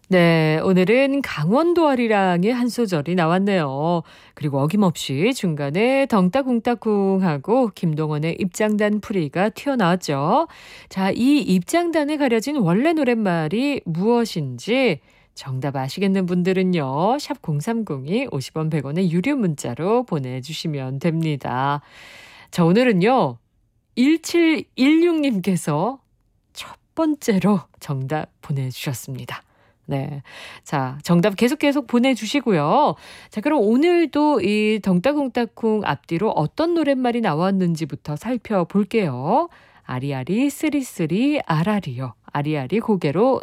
네, 오늘은 강원도 아리랑의 한 소절이 나왔네요. 그리고 어김없이 중간에 덩따궁따궁 하고 김동원의 입장단 풀이가 튀어나왔죠. 자, 이 입장단에 가려진 원래 노랫말이 무엇인지 정답 아시겠는 분들은요. 샵 0302 50원 100원의 유료 문자로 보내주시면 됩니다. 자, 오늘은요. 1716님께서 첫 번째로 정답 보내주셨습니다. 네. 자, 정답 계속 보내주시고요. 자, 그럼 오늘도 이 덩따궁따궁 앞뒤로 어떤 노랫말이 나왔는지부터 살펴볼게요. 아리아리 쓰리쓰리 아라리요. 아리아리 고개로